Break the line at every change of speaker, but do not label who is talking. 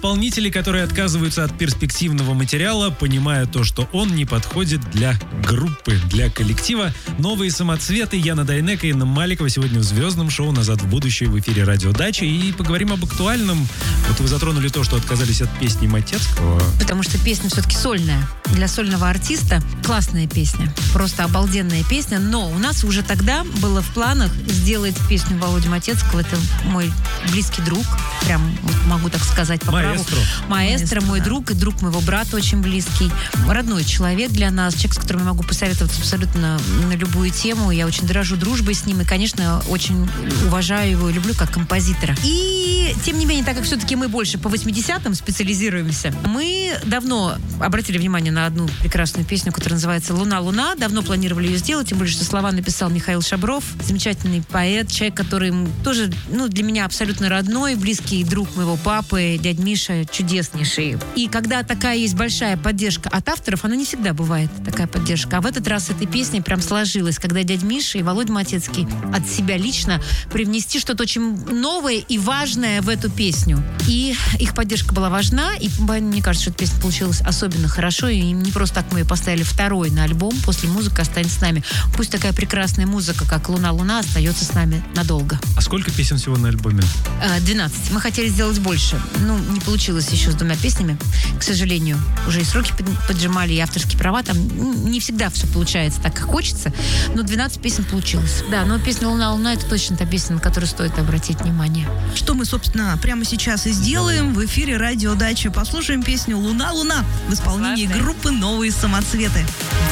Исполнители, которые отказываются от перспективного материала, понимая то, что он не подходит для группы, для коллектива. Новые самоцветы Яна Дайнеко и Инна Маликова сегодня в звездном шоу «Назад в будущее» в эфире «Радио Дача». И поговорим об актуальном. Вот вы затронули то, что отказались от песни Матецкого.
Потому что песня все-таки сольная. Для сольного артиста классная песня. Просто обалденная песня. Но у нас уже тогда было в планах сделать песню Володи Матецкого. Это мой близкий друг. Прям вот могу так сказать по праву. Маэстро, мой друг и друг моего брата очень близкий. Родной человек для нас. Человек, с которым я могу посоветоваться абсолютно на любую тему. Я очень дорожу дружбой с ним. И, конечно, очень уважаю его и люблю как композитора. И, тем не менее, так как все-таки мы больше по 80-м специализируемся, мы давно обратили внимание на одну прекрасную песню, которая называется «Луна, луна». Давно планировали ее сделать, тем более, что слова написал Михаил Шабров. Замечательный поэт, человек, который тоже, для меня абсолютно родной, близкий друг моего папы, дядь Миша, чудеснейший. И когда такая есть большая поддержка от авторов, она не всегда бывает, такая поддержка. А в этот раз с этой песней прям сложилось, когда дядь Миша и Володя Матецкий от себя лично привнести что-то очень новое и важное в эту песню. И их поддержка была важна, и мне кажется, что эта песня получилась особенно хорошо, и не просто так мы ее поставили второй на альбом «После музыки останется с нами». Пусть такая прекрасная музыка, как «Луна, луна», остается с нами надолго.
А сколько песен всего на альбоме?
12. Мы хотели сделать больше. Не получилось еще с 2 песнями, к сожалению. Уже и сроки поджимали, и авторские права. Там не всегда все получается так, как хочется, но 12 песен получилось. Да, но песня «Луна, луна» — это точно та песня, на которую стоит обратить внимание.
Что мы, собственно, прямо сейчас и сделаем в эфире «Радио Дача». Послушаем песню «Луна, луна» в исполнении группы «Новые самоцветы».